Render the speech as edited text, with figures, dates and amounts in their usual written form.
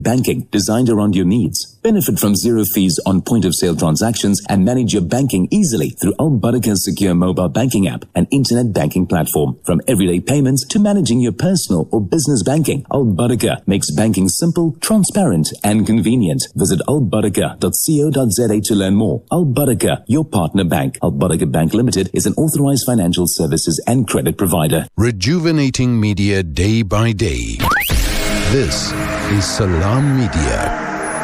Banking designed around your needs. Benefit from zero fees on point-of-sale transactions and manage your banking easily through Al Baraka's secure mobile banking app and internet banking platform. From everyday payments to managing your personal or business banking, Al Baraka makes banking simple, transparent and convenient. Visit albaraka.co.za to learn more. Al Baraka, your partner bank. Al Baraka Bank Limited is an authorized financial services and credit provider. Rejuvenating media day by day. This is Salam Media.